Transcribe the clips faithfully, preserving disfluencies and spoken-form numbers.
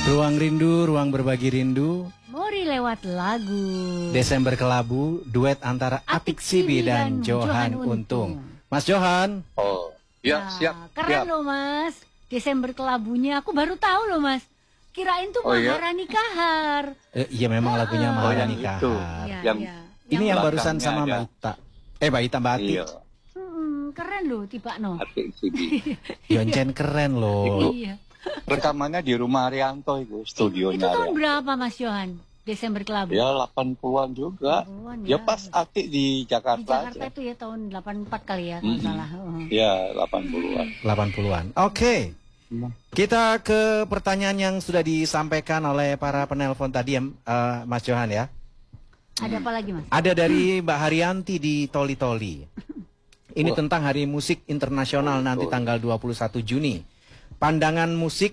Ruang rindu, ruang berbagi rindu. Mori lewat lagu. Desember Kelabu, duet antara Apik Sibi dan, dan Johan Untung. Mas Johan. Oh, ya, nah, siap. Keren siap. loh Mas. Desember Kelabunya, aku baru tahu loh Mas. Kirain tuh oh, Maharani iya? Kahar. Eh, iya memang ah, lagunya Maharani oh, Kahar. Ya, yang, ya. Ini yang, yang barusan sama Mbak Ita. Eh Mbak Ita Mbak Ati. Iya. Hmm, keren loh tiba no. Apik Sibi. Yoncen keren loh. Iya. Rekamannya di rumah Arianto itu, studionya. Itu tahun Arianto. berapa Mas Johan? Desember Kelabu? Ya delapan puluhan juga. delapan puluhan, ya. ya pas Atik di Jakarta. Di Jakarta aja. itu ya tahun delapan puluh empat kali ya kalau mm -hmm. salah. Uh. Ya delapan puluhan. delapan puluhan. Oke. Okay. Kita ke pertanyaan yang sudah disampaikan oleh para penelpon tadi ya, uh, Mas Johan ya. Ada apa lagi Mas? Ada dari Mbak Haryanti di Toli Toli. Ini Wah. tentang Hari Musik Internasional nanti tanggal dua puluh satu Juni. Pandangan musik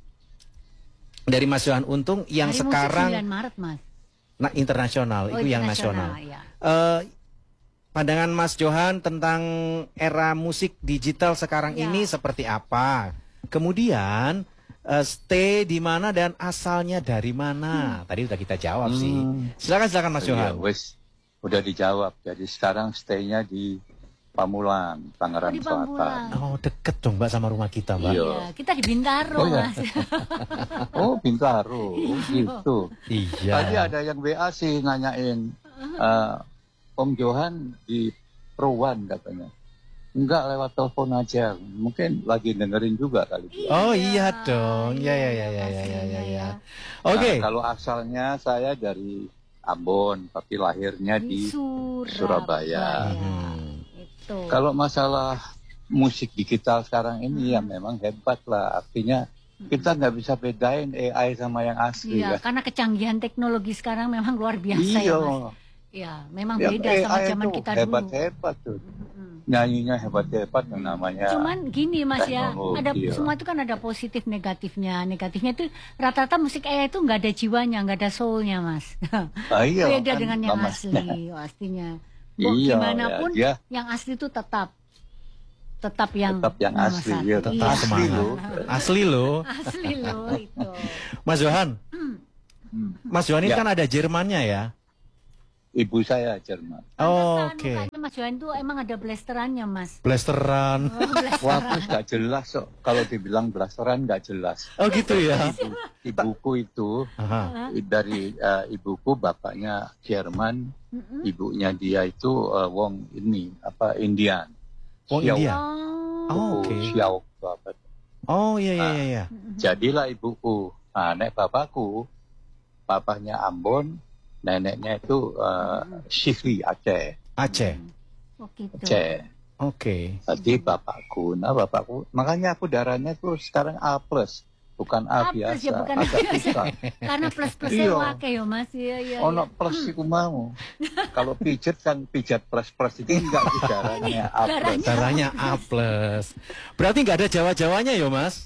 dari Mas Johan Untung yang Hari sekarang sembilan Maret Mas. Nah, internasional, oh, itu yang nasional. Ya. Uh, pandangan Mas Johan tentang era musik digital sekarang ya. ini seperti apa? Kemudian uh, stay di mana dan asalnya dari mana? Hmm. Tadi udah kita jawab hmm. sih. Silakan silakan Mas Johan. Ya, wes, udah dijawab. Jadi sekarang stay-nya di Pamulang, Tangerang oh, Selatan. Oh, deket dong Mbak sama rumah kita, Mbak. Iya, kita di Bintaro, oh, ya. Mas. Oh, Bintaro, gitu. Iya. Tadi ada yang W A sih nanyain, uh, Om Johan di Prowan katanya. Enggak, lewat telepon aja. Mungkin lagi dengerin juga kali. Iya, oh iya dong, ya ya ya ya ya ya ya. ya. Oke. Okay. Nah, kalau asalnya saya dari Ambon, tapi lahirnya di, di Surabaya. Surabaya. Hmm. Kalau masalah musik digital sekarang ini hmm. ya memang hebat lah. Artinya kita nggak bisa bedain A I sama yang asli. Iya, ya. Karena kecanggihan teknologi sekarang memang luar biasa iya. ya Mas. Ya, memang ya, beda A I sama zaman kita dulu. Hebat-hebat tuh. Hmm. Nyanyinya hebat-hebat yang namanya. Cuman gini Mas ya, ada iya. semua itu kan ada positif negatifnya. Negatifnya itu rata-rata musik A I itu nggak ada jiwanya, nggak ada soulnya Mas. Ah, iya, beda kan, dengan yang mama. asli, pastinya. Mau iya, gimana pun ya, yang asli itu tetap tetap yang tetap yang asli ya, tetap iya. asli loh. Asli loh. Asli loh itu. Mas Johan. Hmm. Mas Johan ini ya. kan ada Jermannya ya? Ibu saya Jerman. Oh, oke. Okay. Mas Johan itu emang ada blasterannya, Mas. Blasteran. Oh, blasteran. Wah, terus nggak jelas kok. Kalau dibilang blasteran nggak jelas. Oh gitu ya. Ibu, ibuku itu Aha. dari uh, ibuku bapaknya Jerman, mm-hmm. ibunya dia itu uh, Wong ini apa Indian. Wong Xiao. India. Oh, oke. Okay. Oh iya iya iya. iya. Nah, jadilah ibuku. Nah, nek bapakku, bapaknya Ambon. Neneknya itu uh, Syihri Aceh. Aceh. Oh, gitu. Aceh. Oke. Okay. Jadi bapakku, nah bapakku, makanya aku darahnya tuh sekarang A plus, bukan A, A biasa. Ya, bukan agak biasa. Karena plus plusnya wake ya Mas. Iya iya. Ono plus iku mau. Kalau pijet kan pijat plus plus itu enggak darahnya A plus. Darahnya A plus. Berarti nggak ada Jawa-Jawanya ya Mas?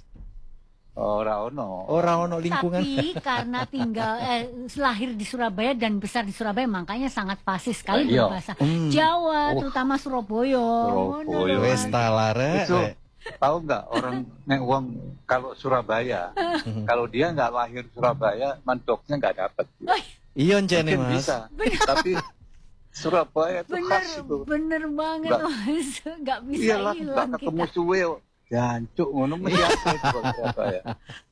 Ora ono. Ora ono lingkungan. Tapi karena tinggal eh, lahir di Surabaya dan besar di Surabaya makanya sangat fasih sekali iya. berbahasa hmm. Jawa, oh. terutama Surabaya. Surabaya. Wes talare. Itu tahu nggak orang nek wong kalau Surabaya, kalau dia nggak lahir Surabaya, mantoknya nggak dapat. Iya jene Mas. Bisa. Tapi Surabaya itu bener, khas itu. Bener banget Mas. Nggak bisa iyalah, hilang kita. Ketemu kita. suwe jancuk ngono mesti Surabaya.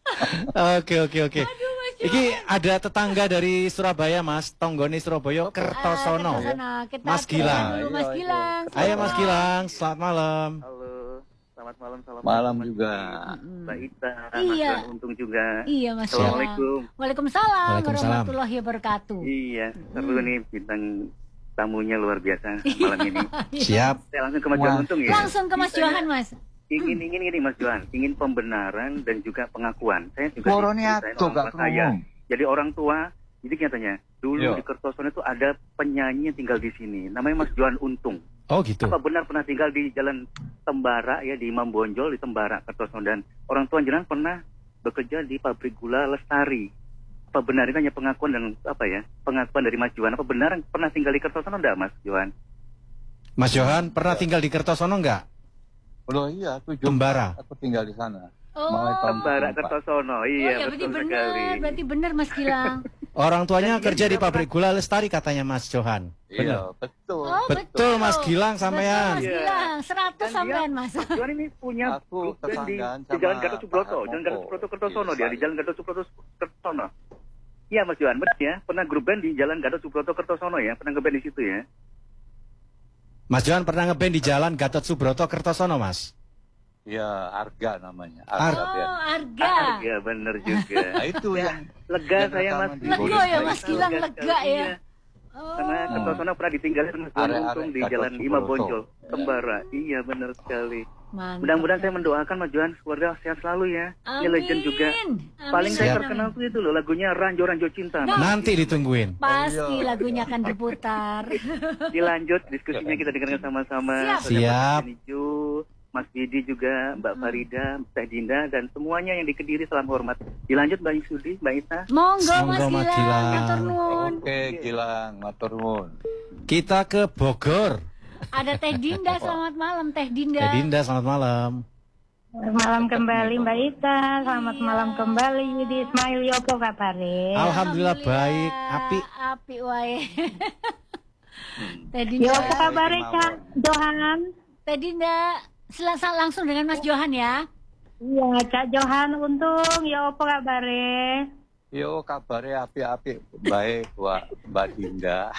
Oke oke oke. Iki ada tetangga dari Surabaya Mas, tonggone Surabaya Kertosono. Ah, Mas Gilang. Dulu, Mas Gilang. Ayo Mas Gilang, selamat malam. Halo, selamat malam. Salam malam juga. Mbak Ita, iya. Mas Untung juga. Iya Mas. Assalamualaikum. Waalaikumsalam, Waalaikumsalam warahmatullahi wabarakatuh. Iya, seru hmm. nih bintang tamunya luar biasa malam ini. Siap. Saya langsung ke Mas Johan Untung ya. Langsung ke Mas Johan Mas. Ingin ingin ini Mas Johan, ingin pembenaran dan juga pengakuan. Saya juga Borone ato gak saya. Jadi orang tua, jadi katanya dulu Yo. di Kertosono itu ada penyanyi yang tinggal di sini, namanya Mas Johan Untung. Oh gitu. Apa benar pernah tinggal di Jalan Tembara ya, di Imam Bonjol di Tembara Kertosono, dan orang tua jenengan pernah bekerja di pabrik gula Lestari. Apa benar ini hanya pengakuan dan apa ya? Pengakuan dari Mas Johan. Apa benar pernah tinggal di Kertosono enggak Mas Johan? Mas Johan pernah tinggal di Kertosono enggak? Oh iya, aku Tembara. Aku tinggal di sana. Oh, Tembara Kertosono. Iya, oh, ya, betul berarti sekali. benar, berarti benar Mas Gilang. Orang tuanya Dan kerja dia di juga pabrik gula Lestari katanya Mas Johan. Iya, betul. Oh, Betul, Mas Gilang sampean. Betul, Mas Iya. Gilang, seratus Dan dia- sampean Mas. Mas Johan ini punya Aku grup band di, tetanggaan di sama Jalan Gatot Subroto, Pak Jalan Gatot Harmoko. Subroto Kertosono Iya, dia di Jalan Gatot Subroto Kertosono. Iya Mas Johan, benar ya. Pernah grup band di Jalan Gatot Subroto Kertosono ya, pernah ngeband di situ ya. Mas Johan pernah ngeband di Jalan Gatot Subroto Kertosono, Mas? Iya, Arga namanya. Ar- Arga band. Oh, Arga. Ah, iya benar juga. Nah, itu yang Lega yang saya Mas. rekaman di Lega Boulevard. ya, Mas Gilang, Lega lega sekali, ya. iya. Oh. Karena Kertosono pernah ditinggalin Mas Johan Are-are Untung di Gatot Jalan Subroto. Ima Bonjol, Tembara. Iya benar sekali. Mantap. Mudah-mudahan saya mendoakan Mas Johan keluarga sehat selalu ya. Ini Amin. legend juga. Amin, Paling saya Siap. terkenal tuh itu loh lagunya Ranjo Ranjo Cinta. Nah. Nanti ditungguin. Pasti Oh, iya. lagunya akan diputar. Dilanjut diskusinya kita dengarkan sama-sama. Siap. Saudara Siap. Mas Ijo, Mas Didi juga, Mbak Farida, Teh Dinda dan semuanya yang di Kediri salam hormat. Dilanjut Mbak Yusudi, Mbak Ita. Monggo Mas Monggo, Mas Gilang, Gilang. matur nuwun. Oke, Gilang, matur nuwun. Kita ke Bogor. Ada Teh Dinda, selamat malam Teh Dinda. Teh Dinda, selamat malam. Selamat malam kembali Mbak Ita, selamat malam kembali Yudi Ismail, Yopo kabare? Alhamdulillah baik, api. Api wae. Teh Dinda. Yopo kabare Kak Johan? Teh Dinda, selasa langsung dengan Mas Johan ya. Iya Kak Johan Untung, Yopo kabare? Yo, kabarnya api-api. Baik, Wak, Mbak Dinda.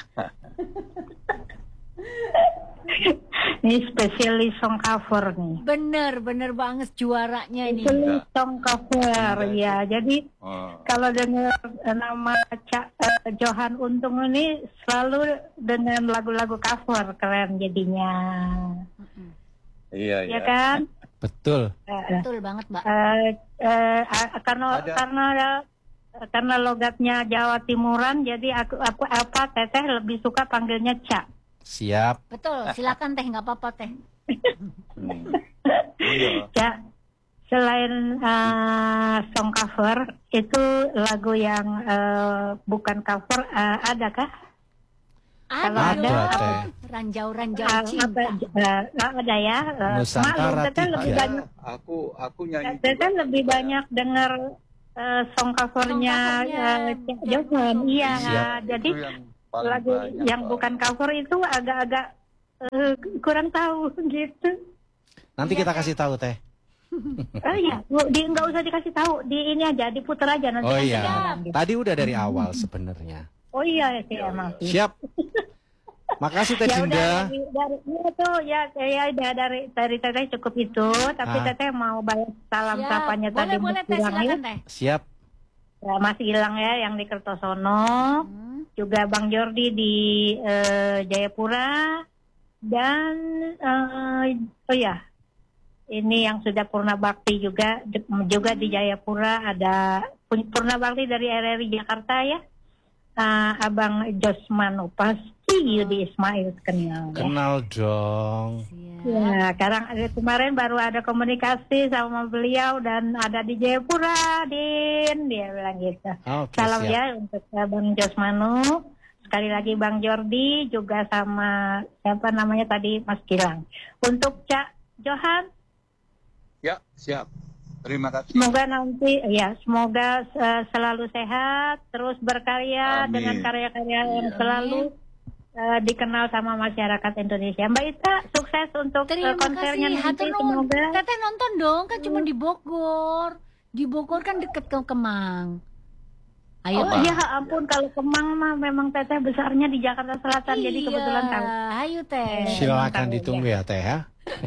Ini spesialis song cover nih. Bener, bener banget juaranya ini. Spesialis song cover, ya. Jadi Oh. kalau dengar nama Cak eh, Johan Untung ini selalu dengan lagu-lagu cover, keren jadinya. Iya, Ya iya. kan? Betul. Eh, Betul banget, Mbak. Eh, eh, a- karena Ada. karena karena logatnya Jawa Timuran, jadi aku apa, apa Teteh lebih suka panggilnya Cak. Siap. Betul, silakan Teh, nggak apa-apa Teh. Hmm. Iya. Cak, selain eh, song cover, itu lagu yang eh, bukan cover eh, adakah? Kalau Ada, ada, dong. Teh. Ranjau-ranjau Ah, cinta. apa, eh, ada ya. Eh, Nusantara maklum, Teteh tiga. lebih Ada, banyak, aku aku nyanyi. Teteh juga. lebih banyak dengar eh, song covernya Song covernya, eh, Cak Johan. Iya, Siap. jadi Itu yang paling lagu banyak, yang Pak. bukan cover itu agak-agak eh, kurang tahu gitu. Nanti kita kasih tahu, Teh. Oh iya, Bu, di nggak usah dikasih tahu, di ini aja diputar aja nanti. Oh kasih iya. tahu gitu. Tadi udah dari awal sebenarnya. Oh iya sih emang sih. Siap. Makasih Teh Ya udah Dinda. dari, dari ya tuh ya ya udah dari dari Teteh cukup itu, tapi Ah. Teteh mau balas salam Siap. sapanya tadi Boleh, boleh Mas Teh, Gilang ya. silakan Teh. Siap. Ya, Mas Gilang ya yang di Kertosono, Hmm. juga Bang Jordi di eh, Jayapura dan eh, oh ya ini yang sudah Purna Bakti juga juga di Jayapura, ada Purna Bakti dari R R I Jakarta ya. Ah, Abang Josman pasti Yudi Ismail kenal ya. Kenal dong. Siap. Ya, sekarang ada kemarin baru ada komunikasi sama beliau dan ada di Jayapura, Din, dia bilang gitu. Oke, Salam siap. ya untuk Bang Josmanu. Sekali lagi Bang Jordi juga sama siapa namanya tadi Mas Gilang. Untuk Cak Johan, Ya, siap. Terima kasih. semoga nanti ya semoga eh, selalu sehat, terus berkarya Amin. dengan karya-karya yang Iya. selalu eh, dikenal sama masyarakat Indonesia. Mbak Ita, sukses untuk eh, Terima konsernya kasih. nanti. Hatur nuhun. Semoga Teteh nonton dong, kan cuma di Bogor. Di Bogor kan deket ke Kemang. Ayo Oh Teh. iya ampun, kalau Kemang mah memang Teteh besarnya di Jakarta Selatan, jadi kebetulan tahu. Ayo Teh. Silakan ditunggu ya Teh ya.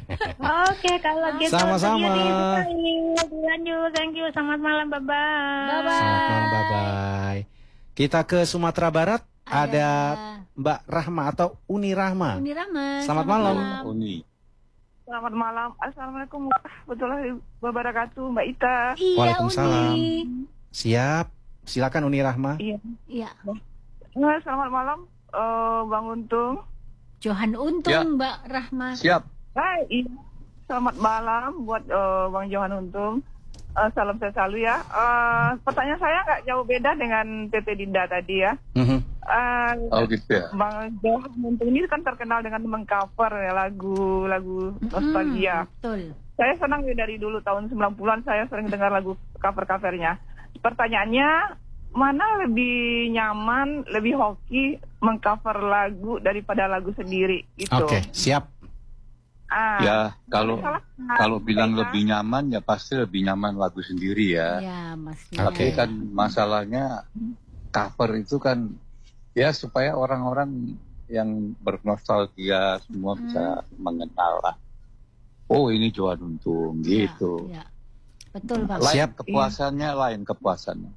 Oke, kalau gitu. Sama-sama. Yudi, Ismail, lanjut, thank you. Selamat malam, bye-bye. Bye-bye. Selamat malam, bye-bye. Kita ke Sumatera Barat, ada Mbak Rahma atau Uni Rahma. Uni Rahma. Selamat malam. Uni. Selamat malam. Assalamualaikum warahmatullahi wabarakatuh, Mbak Ita. Iya, Waalaikumsalam. Uni. Siap. Silakan Uni Rahma. Iya. Iya. Nah, selamat malam, eh, Bang Untung. Johan Untung, Ya. Mbak Rahma. Siap. Hai, iya. Selamat malam buat eh, Bang Johan Untung. Eh, salam sehat selalu ya. Eh, pertanyaan saya nggak jauh beda dengan Tete Dinda tadi ya. Mhm. Eh, Oh gitu ya. Bang Johan Untung ini kan terkenal dengan mengcover ya lagu-lagu nostalgia. Mm, betul. Saya senang ya dari dulu tahun sembilan puluhan saya sering dengar lagu cover-covernya. Pertanyaannya, mana lebih nyaman, lebih hoki mengcover lagu daripada lagu sendiri? Gitu. Oke, siap. Ah, Ya, kalau salah, kalau bilang Eka. lebih nyaman ya pasti lebih nyaman lagu sendiri ya. Ya, Mas. Tapi Oke. kan masalahnya cover itu kan ya supaya orang-orang yang bernostalgia semua bisa mengenal lah. Oh, ini Johan Untung gitu. Ya, ya. Betul, Pak. Lain Siap. kepuasannya, lain kepuasannya.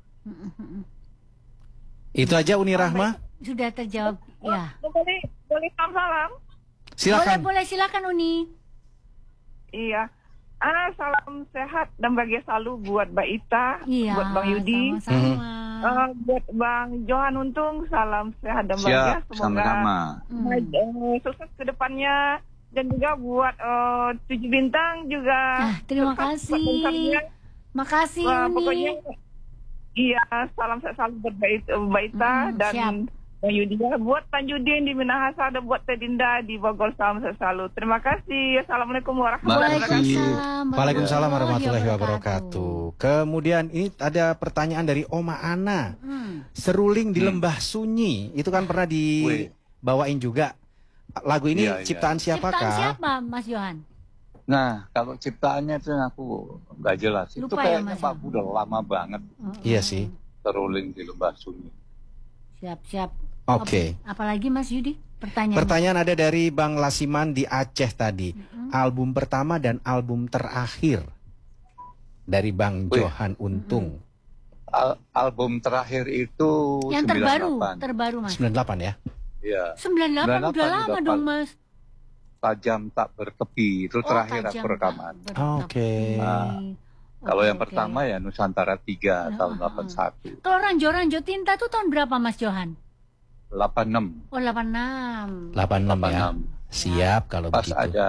Itu aja Uni Rahma. Sudah terjawab. Ya. Boleh, boleh salam-salam? Silakan. Boleh, boleh silakan Uni. Iya. Ah, salam sehat dan bahagia selalu buat Mbak Ita, Iya. buat Bang Yudi, Sama-sama. uh, buat Bang Johan Untung, salam sehat dan bahagia. Siap, Semoga sama-sama. Hmm. uh, sukses ke depannya. Dan juga buat uh, Tujuh Bintang juga. Nah, terima sukses buat kasih. konsernya. Makasih Wah, Uni. pokoknya iya, salam sehat selalu buat Mbak Ita, Mbak Ita Mm, dan siap. Bang Yudi. Buat Tanjudin di Minahasa dan buat Tedinda di Bogor, salam sehat selalu. Terima kasih. Assalamualaikum warahmatullahi wabarakatuh. Waalaikumsalam. Waalaikumsalam warahmatullahi wabarakatuh. Kemudian ini ada pertanyaan dari Oma Ana. Hmm. Seruling di Lembah Sunyi, itu kan pernah Wih. dibawain juga. Lagu ini Iya, iya. ciptaan siapakah? Ciptaan siapa, Mas Johan? Nah, kalau ciptaannya itu aku nggak jelas. itu Lupa ya, kayaknya Mas, Pak ya? udah lama banget Iya sih. teruling di Lembah Sunyi. Siap-siap. Oke. Apa- Apalagi Mas Yudi? Pertanyaan. Pertanyaan ada dari Bang Lasiman di Aceh tadi. Album pertama dan album terakhir dari Bang Wih. Johan Untung. Al- album terakhir itu Yang sembilan terbaru, delapan. terbaru Mas. sembilan puluh delapan ya? Iya. sembilan puluh delapan udah sembilan puluh delapan lama udah dong pas- Mas. Tajam tak bertepi itu terakhir Tajam aku rekaman. tak Oke. bertepi. Nah, Kalau Oke, yang oke. pertama ya Nusantara tiga Nah, tahun ah, delapan puluh satu. Kalau Ranjo-Ranjo Tinta tuh tahun berapa Mas Johan? delapan puluh enam. Oh delapan puluh enam. delapan puluh enam ya. delapan puluh enam. Siap kalau Pas begitu. ada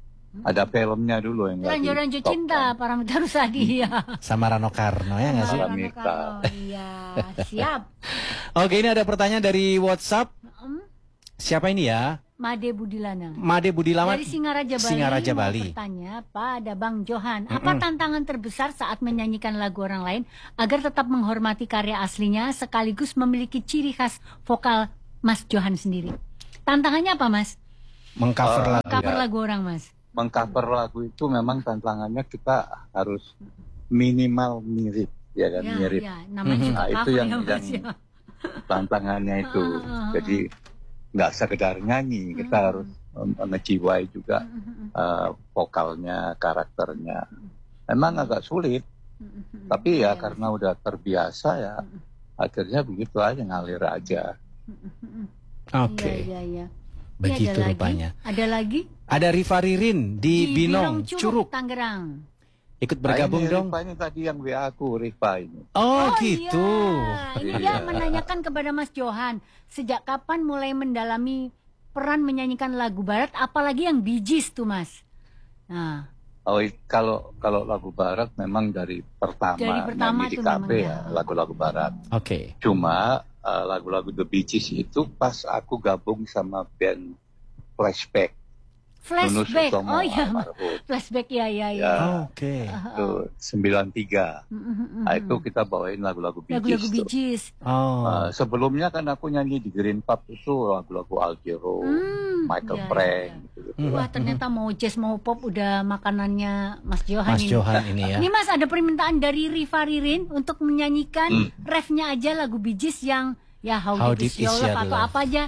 ada filmnya dulu yang lagi Ranjo-Ranjo top Cinta, kan. Paramitha Rusadi ya. Sama Rano Karno ya nggak sih? Sama. Rano Paramitha. Karno, Iya, siap. Oke, ini ada pertanyaan dari WhatsApp. Hmm, Siapa ini ya? Made Budilana. Made Budilamat. Dari Singaraja Bali. Singaraja mau Bali. Bertanya pada Bang Johan, apa tantangan terbesar saat menyanyikan lagu orang lain agar tetap menghormati karya aslinya sekaligus memiliki ciri khas vokal Mas Johan sendiri? Tantangannya apa Mas? Mengcover Oh, lagu. Cover ya. lagu orang Mas. Mengcover lagu itu memang tantangannya kita harus minimal mirip ya kan Ya, mirip. ya, namanya Mhm. juga Nah, itu cover yang- ya Mas yang- ya. Tantangannya itu. Ah, ah, ah. Jadi nggak sekedar nyanyi, kita Hmm. harus um, menjiwai juga Mhm, uh, vokalnya, karakternya. Memang agak sulit, mhm. tapi ya Iya, karena udah terbiasa ya akhirnya begitu aja ngalir aja. mhm. Oke. Iya, iya, iya. Begitu Ini ada rupanya. Lagi, ada lagi Ada Rifa Ririn di, Binong, Curug, Curug. Tangerang. Ikut bergabung Nah, ini dong. Rifa ini tadi yang W A aku, Rifa ini. Oh, gitu. Iya. Ini dia Iya. menanyakan kepada Mas Johan, sejak kapan mulai mendalami peran menyanyikan lagu barat, apalagi yang Bee Gees tuh Mas? Nah, Oh, i- kalau kalau lagu barat memang dari pertama, Dari pertama nyanyi di tuh kafe memang ya, ya. lagu-lagu barat. Oke. Cuma uh, lagu-lagu The Bee Gees itu pas aku gabung sama band Flashback. Nunus flashback. Utomo, Oh iya, almarhum. flashback ya ya ya. Ya. Oke. Itu sembilan puluh tiga. Nah, itu kita bawain lagu-lagu Bee Gees. Lagu-lagu Bee tuh. Gees. Oh. Uh, sebelumnya kan aku nyanyi di Green Pub itu lagu-lagu Al Giro, Hmm, Michael iya, Frank iya, iya. gitu-gitu. Wah, ternyata mau jazz mau pop udah makanannya Mas Johan Mas ini. Johan ini ya. Ini Mas ada permintaan dari Rifa Ririn untuk menyanyikan Hmm. refnya aja lagu Bee Gees yang ya How, How Deep Is Your Love atau Love. apa aja.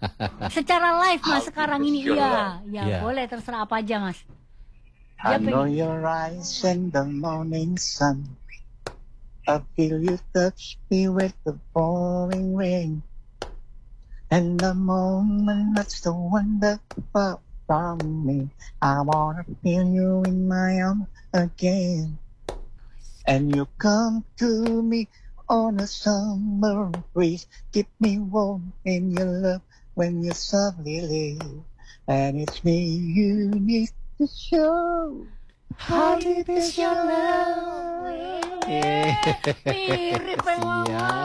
Secara live Mas How sekarang Deep ini Is Your iya, Love. ya Iya. boleh terserah apa aja Mas. I Dia know pengen- your eyes in the morning sun. I feel you touch me with the pouring rain. And the moment that's the one that far from me, I wanna feel you in my arms again. And you come to me on a summer breeze, keep me warm in your love when you softly leave. And it's me you need to show. How deep is your love? Eh. Mirip memang Mas. Siap.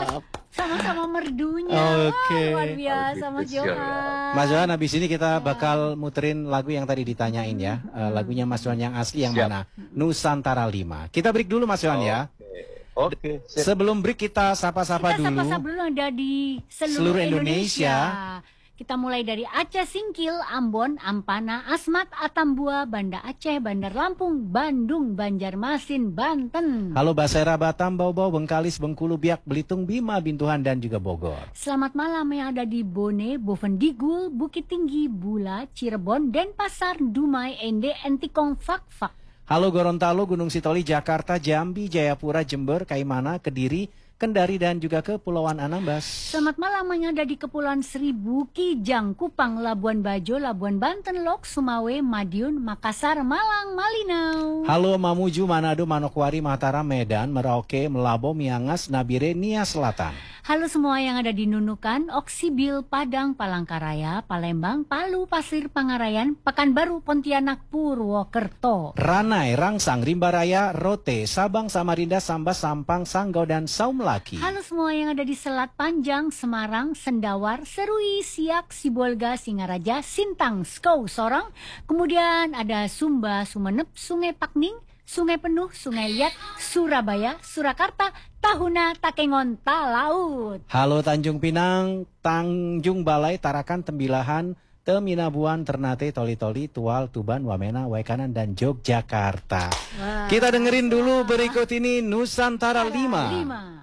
Sama-sama merdunya. Oke. Wah, luar biasa Oh, Mas gitu, siap, Johan. Mas Johan, habis ini kita bakal muterin lagu yang tadi ditanyain ya. Eh, lagunya Mas Johan yang asli yang Siap. mana? Nusantara lima. Kita break dulu Mas Johan ya. Oke. Oke. Sip. Sebelum break kita sapa-sapa Kita dulu. sapa-sapa dulu ada di seluruh, Seluruh Indonesia. Indonesia. Kita mulai dari Aceh Singkil, Ambon, Ampana, Asmat, Atambua, Banda Aceh, Bandar Lampung, Bandung, Banjarmasin, Banten. Halo Basera, Batam, Bau-Bau, Bengkalis, Bengkulu, Biak, Belitung, Bima, Bintuhan, dan juga Bogor. Selamat malam yang ada di Bone, Bovendigul, Bukit Tinggi, Bula, Cirebon, Denpasar, Dumai, Ende, Entikong, Fak-Fak. Halo Gorontalo, Gunung Sitoli, Jakarta, Jambi, Jayapura, Jember, Kaimana, Kediri, Kendari, dan juga Kepulauan Anambas. Selamat malam yang ada di Kepulauan Seribu, Kijang, Kupang, Labuan Bajo, Labuan Banten, Lok, Sumawe, Madiun, Makassar, Malang, Malinau. Halo Mamuju, Manado, Manokwari, Mataram, Medan, Merauke, Melabo, Miangas, Nabire, Nia Selatan. Halo semua yang ada di Nunukan, Oksibil, Padang, Palangkaraya, Palembang, Palu, Pasir, Pangarayan, Pekanbaru, Pontianak, Purwokerto. Ranai, Rangsang, Rimbaraya, Rote, Sabang, Samarinda, Sambas, Sampang, Sanggau, dan Saumlaki. Halo semua yang ada di Selat Panjang, Semarang, Sendawar, Serui, Siak, Sibolga, Singaraja, Sintang, Skou, Sorong. Kemudian ada Sumba, Sumenep, Sungai Pakning, Sungai Penuh, Sungai Liat, Surabaya, Surakarta, Tahuna, Takengon, Talaut. Halo Tanjung Pinang, Tanjung Balai, Tarakan, Tembilahan, Teminabuan, Ternate, Toli-Toli, Tual, Tuban, Wamena, Waikanan, dan Yogyakarta. Wah. Kita dengerin dulu berikut ini Nusantara lima. Lima.